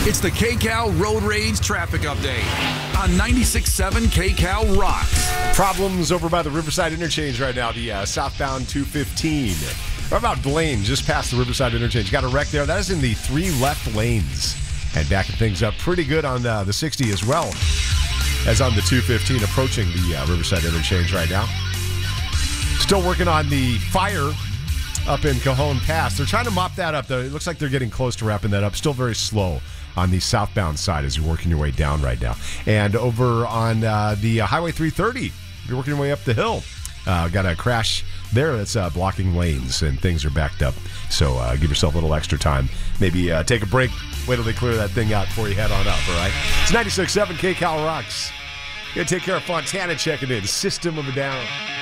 It's the KCAL Road Rage Traffic Update on 96.7 KCAL Rocks. Problems over by the Riverside Interchange right now, the southbound 215. Right about Blaine, just past the Riverside Interchange. Got a wreck there. That is in the 3 left lanes. And backing things up pretty good on the 60 as well as on the 215 approaching the Riverside Interchange right now. Still working on the fire up in Cajon Pass. They're trying to mop that up, though. It looks like they're getting close to wrapping that up. Still very slow on the southbound side as you're working your way down right now. And over on the Highway 330, you're working your way up the hill. Got a crash there that's blocking lanes, and things are backed up. So give yourself a little extra time. Maybe take a break. Wait till they clear that thing out before you head on up, all right? It's 96.7 KCAL Rocks. Gonna take care of Fontana checking in. System of a Down.